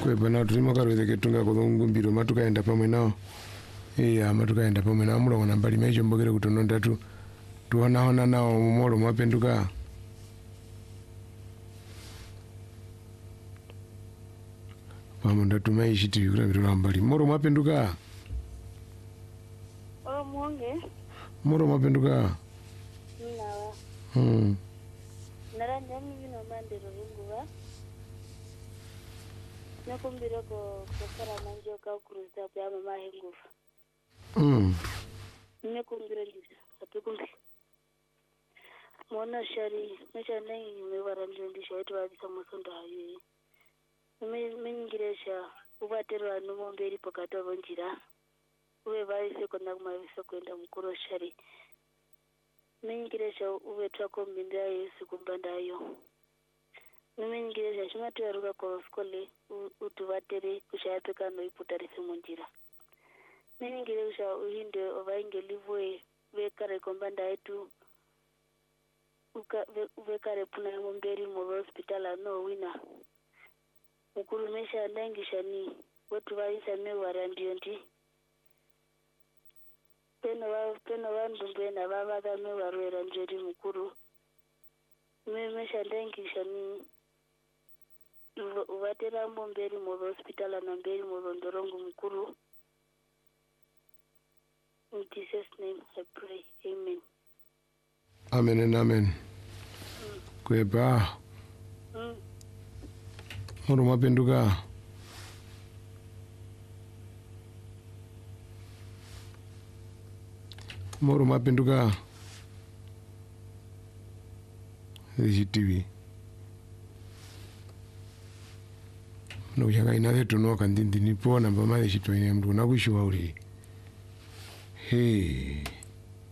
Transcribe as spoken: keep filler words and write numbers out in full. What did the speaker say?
Kwe bana tulimo karweze ketunga kudhungumbiro matukaenda pamwe nao. Iya matukaenda pamwe nao mulongo nambali mecho mbogere kutono ndatu. Tuona hona nao mumolo mwapenduka. Pamwe ndatu maishi tivi kula vitu nambali. Moro mwapenduka. Oh mwonge. Moro mwapenduka. Nawa. Hmm. Naranja mivino mandero runguwa. Nakumbira ko kofara manjo ka kuruza pa mama hengufa. Hmm. Nakumbira ndisa atukumbi. Mwana shari mesha nangi mewara ndisha wetu wabisa musonda hayi. Mingiresha ubatero numomberi pokato bonjira. Uwe baise kona kumavisa kwenda mukuro shari. Mingiresha uwe twako mbinda yesu kumbanda yo. Mingiresha shimatu ya ruka kwa skole utuvatere kushayapeka no iputarife munjira. Mingiresha uhinde ovainge livwe vekare kumbanda yetu. Vekare puna ya mumberi moro hospitala no wina. Mukurumesha lengisha ni wetu vaisa mewara ndiondi. Peno wa peno wa ndumbena baba da mewarwera ndiondi mukuru. Memesha lengisha ni uvatera mumberi moro hospitala na mberi moro ndorongo mukuru. In Jesus' name I pray. Amen. Amen and amen. Mm. Kweba. Mm. Moro mwapenduka. Moro mwapenduka. Hizi T V. No yaka inaze tunoka ndindi nipo na mbama hizi tuine mtu na kushuwa uli. Hey.